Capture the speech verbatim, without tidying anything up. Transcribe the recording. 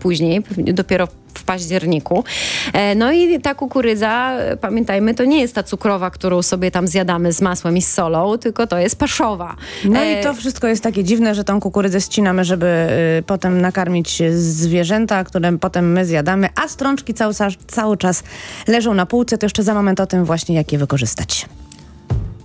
później, dopiero w październiku. No i ta kukurydza, pamiętajmy, to nie jest ta cukrowa, którą sobie tam zjadamy z masłem i z solą, tylko to jest paszowa. No i to wszystko jest takie dziwne, że tą kukurydzę ścinamy, żeby y, potem nakarmić zwierzęta, które potem my zjadamy, a strączki cały, cały czas leżą na półce. To jeszcze za moment o tym właśnie, jak je wykorzystać.